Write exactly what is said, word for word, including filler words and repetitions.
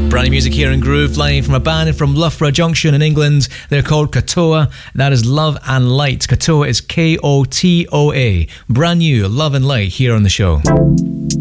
Brand new music here in Groove, flying from a band from Loughborough Junction in England. They're called Kotoa. That is Love and Light. Kotoa is K O T O A. Brand new Love and Light here on the show.